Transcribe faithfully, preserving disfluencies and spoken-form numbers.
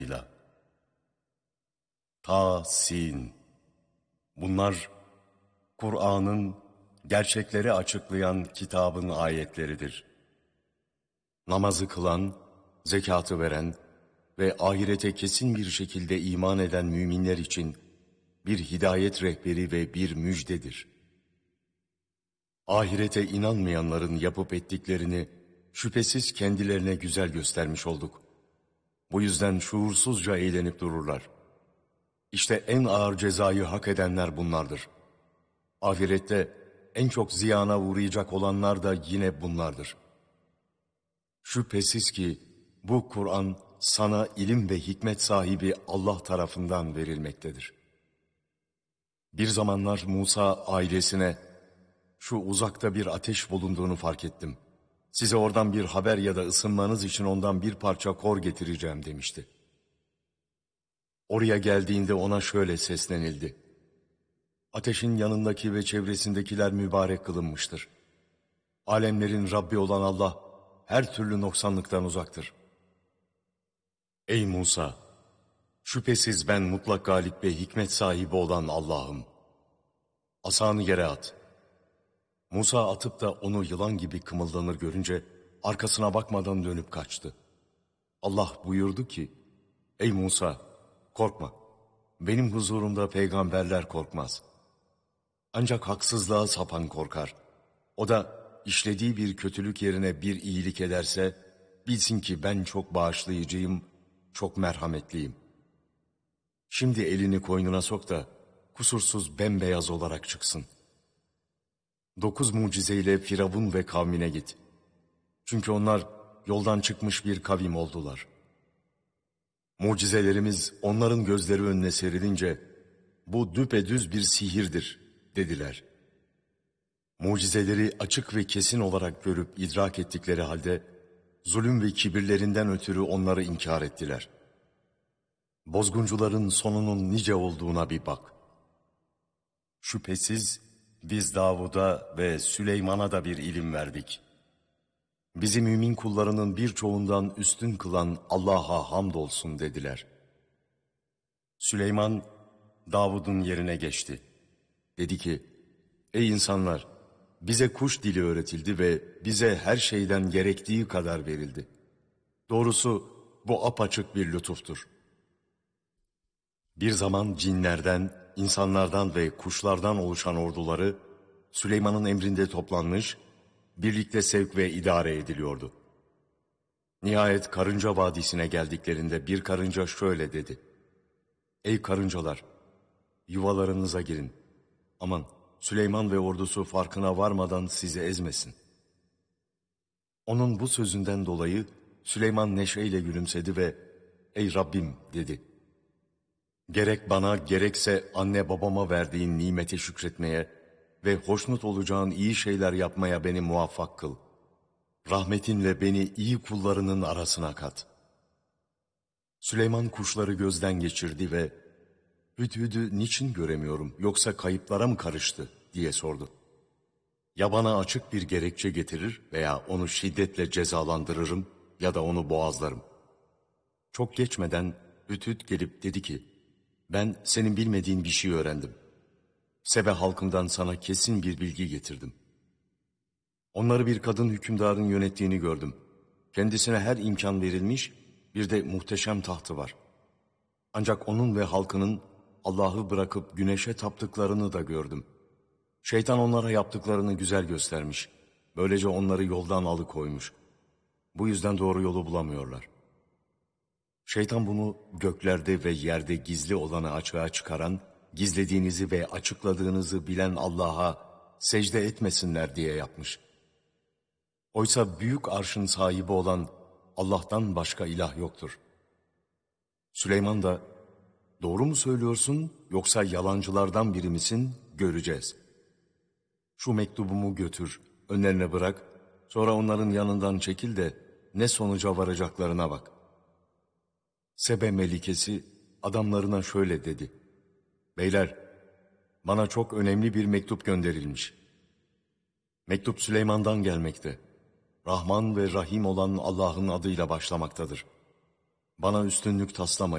ile. Ta, sin. Bunlar Kur'an'ın gerçekleri açıklayan kitabın ayetleridir. Namazı kılan, zekatı veren ve ahirete kesin bir şekilde iman eden müminler için bir hidayet rehberi ve bir müjdedir. Ahirete inanmayanların yapıp ettiklerini şüphesiz kendilerine güzel göstermiş olduk. Bu yüzden şuursuzca eğlenip dururlar. İşte en ağır cezayı hak edenler bunlardır. Ahirette en çok ziyana uğrayacak olanlar da yine bunlardır. Şüphesiz ki bu Kur'an sana ilim ve hikmet sahibi Allah tarafından verilmektedir. Bir zamanlar Musa ailesine, şu uzakta bir ateş bulunduğunu fark ettim. Size oradan bir haber ya da ısınmanız için ondan bir parça kor getireceğim demişti. Oraya geldiğinde ona şöyle seslenildi. Ateşin yanındaki ve çevresindekiler mübarek kılınmıştır. Alemlerin Rabbi olan Allah her türlü noksanlıktan uzaktır. Ey Musa! Şüphesiz ben mutlak galip ve hikmet sahibi olan Allah'ım. Asanı yere at. Musa atıp da onu yılan gibi kımıldanır görünce arkasına bakmadan dönüp kaçtı. Allah buyurdu ki, ey Musa, korkma. Benim huzurumda peygamberler korkmaz. Ancak haksızlığa sapan korkar. O da işlediği bir kötülük yerine bir iyilik ederse, bilsin ki ben çok bağışlayıcıyım, çok merhametliyim. Şimdi elini koynuna sok da kusursuz bembeyaz olarak çıksın. Dokuz mucizeyle Firavun ve kavmine git. Çünkü onlar yoldan çıkmış bir kavim oldular. Mucizelerimiz onların gözleri önüne serilince, bu düpedüz bir sihirdir dediler. Mucizeleri açık ve kesin olarak görüp idrak ettikleri halde, zulüm ve kibirlerinden ötürü onları inkar ettiler. Bozguncuların sonunun nice olduğuna bir bak. Şüphesiz biz Davud'a ve Süleyman'a da bir ilim verdik. Bizi mümin kullarının birçoğundan üstün kılan Allah'a hamdolsun dediler. Süleyman, Davud'un yerine geçti. Dedi ki, ey insanlar, bize kuş dili öğretildi ve bize her şeyden gerektiği kadar verildi. Doğrusu bu apaçık bir lütuftur. Bir zaman cinlerden, insanlardan ve kuşlardan oluşan orduları Süleyman'ın emrinde toplanmış, birlikte sevk ve idare ediliyordu. Nihayet Karınca Vadisi'ne geldiklerinde bir karınca şöyle dedi. Ey karıncalar, yuvalarınıza girin. Aman Süleyman ve ordusu farkına varmadan sizi ezmesin. Onun bu sözünden dolayı Süleyman neşeyle gülümsedi ve ey Rabbim dedi. Gerek bana gerekse anne babama verdiğin nimete şükretmeye ve hoşnut olacağın iyi şeyler yapmaya beni muvaffak kıl. Rahmetinle beni iyi kullarının arasına kat. Süleyman kuşları gözden geçirdi ve Hüdhüd'ü niçin göremiyorum yoksa kayıplara mı karıştı diye sordu. Ya bana açık bir gerekçe getirir veya onu şiddetle cezalandırırım ya da onu boğazlarım. Çok geçmeden Hüdhüd gelip dedi ki, ben senin bilmediğin bir şey öğrendim. Sebe halkından sana kesin bir bilgi getirdim. Onları bir kadın hükümdarın yönettiğini gördüm. Kendisine her imkan verilmiş, bir de muhteşem tahtı var. Ancak onun ve halkının Allah'ı bırakıp güneşe taptıklarını da gördüm. Şeytan onlara yaptıklarını güzel göstermiş. Böylece onları yoldan alıkoymuş. Bu yüzden doğru yolu bulamıyorlar. Şeytan bunu göklerde ve yerde gizli olanı açığa çıkaran, gizlediğinizi ve açıkladığınızı bilen Allah'a secde etmesinler diye yapmış. Oysa büyük arşın sahibi olan Allah'tan başka ilah yoktur. Süleyman da, doğru mu söylüyorsun yoksa yalancılardan biri misin? Göreceğiz. Şu mektubumu götür, önlerine bırak, sonra onların yanından çekil de ne sonuca varacaklarına bak. Sebe melikesi adamlarına şöyle dedi. Beyler, bana çok önemli bir mektup gönderilmiş. Mektup Süleyman'dan gelmekte. Rahman ve Rahim olan Allah'ın adıyla başlamaktadır. Bana üstünlük taslamayın.